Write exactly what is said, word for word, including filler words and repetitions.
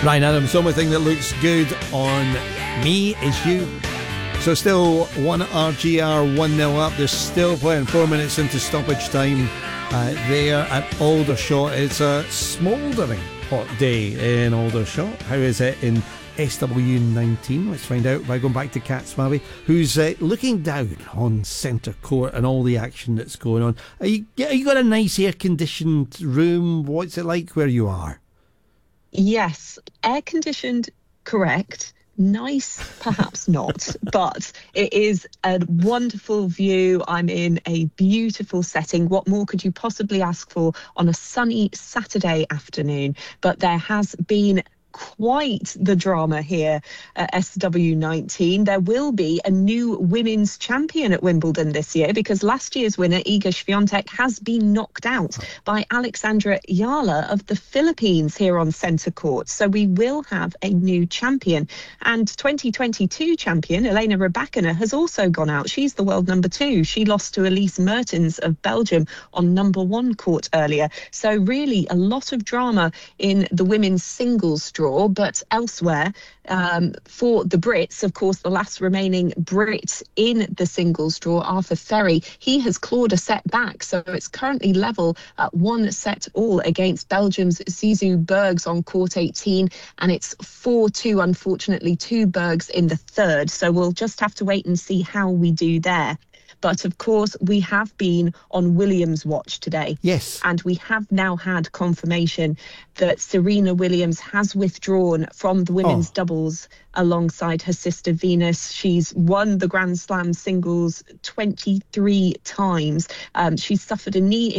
Ryan Adams, the only thing that looks good on me is you. So still one R G R, one nil up. They're still playing four minutes into stoppage time uh, there at Aldershot. It's a smouldering hot day in Aldershot. How is it in S W nineteen? Let's find out by going back to Kat Smalley, who's uh, looking down on centre court and all the action that's going on. Are you, are you got a nice air-conditioned room? What's it like where you are? Yes, air-conditioned, correct. Nice, perhaps not, but it is a wonderful view. I'm in a beautiful setting. What more could you possibly ask for on a sunny Saturday afternoon? But there has been quite the drama here at S W nineteen. There will be a new women's champion at Wimbledon this year because last year's winner, Iga Swiatek, has been knocked out by Alexandra Yala of the Philippines here on centre court. So we will have a new champion. And twenty twenty-two champion, Elena Rybakina, has also gone out. She's the world number two. She lost to Elise Mertens of Belgium on number one court earlier. So really a lot of drama in the women's singles draw. But elsewhere, um, for the Brits, of course, the last remaining Brit in the singles draw, Arthur Ferry, he has clawed a set back. So it's currently level at one set all against Belgium's Zizou Bergs on court eighteen. And it's four two, unfortunately, to Bergs in the third. So we'll just have to wait and see how we do there. But of course, we have been on Williams' watch today. Yes. And we have now had confirmation that Serena Williams has withdrawn from the women's oh. doubles alongside her sister Venus. She's won the Grand Slam singles twenty-three times. Um, she's suffered a knee